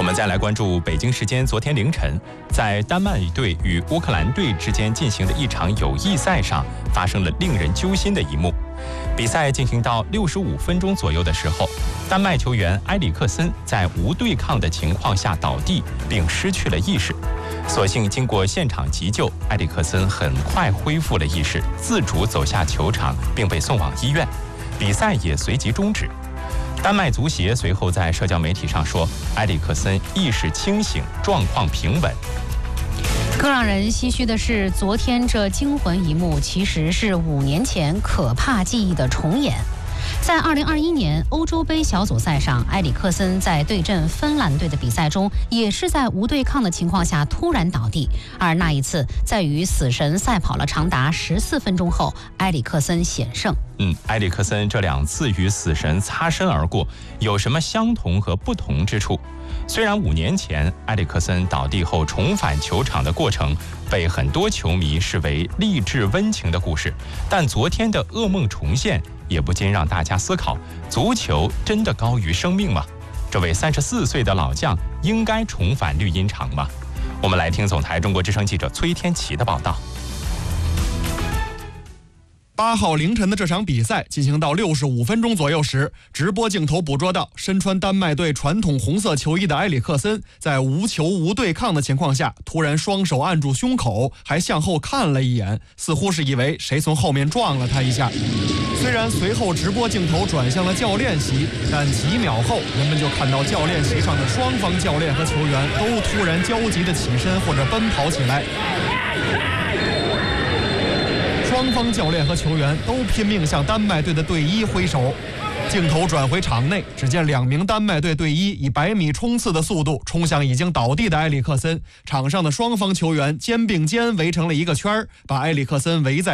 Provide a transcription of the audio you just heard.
我们再来关注北京时间昨天凌晨，在丹麦队与乌克兰队之间进行的一场友谊赛上，发生了令人揪心的一幕。比赛进行到65分钟左右的时候，丹麦球员埃里克森在无对抗的情况下倒地，并失去了意识。所幸经过现场急救，埃里克森很快恢复了意识，自主走下球场，并被送往医院。比赛也随即终止。丹麦足协随后在社交媒体上说，埃里克森意识清醒，状况平稳。 更让人唏嘘的是，昨天这惊魂一幕其实是5年前可怕记忆的重演。在2021年欧洲杯小组赛上，埃里克森在对阵芬兰队的比赛中，也是在无对抗的情况下突然倒地，而那一次在与死神赛跑了长达14分钟后，埃里克森险胜。 埃里克森这2次与死神擦身而过，有什么相同和不同之处？虽然5年前埃里克森倒地后重返球场的过程被很多球迷视为励志温情的故事，但昨天的噩梦重现也不禁让大家思考：足球真的高于生命吗？这位34岁的老将应该重返绿茵场吗？我们来听总台中国之声记者崔天琪的报道。 8号凌晨的这场比赛进行到65分钟左右时，直播镜头捕捉到身穿丹麦队传统红色球衣的埃里克森在无球无对抗的情况下，突然双手按住胸口，还向后看了一眼，似乎是以为谁从后面撞了他一下。虽然随后直播镜头转向了教练席，但几秒后人们就看到教练席上的双方教练和球员都突然焦急地起身或者奔跑起来。双方教练和球员都拼命向丹麦队的队医挥手。镜头转回场内，只见2名丹麦队队医以100米冲刺的速度冲向已经倒地的埃里克森。场上的双方球员肩并肩围成了一个圈，把埃里克森围在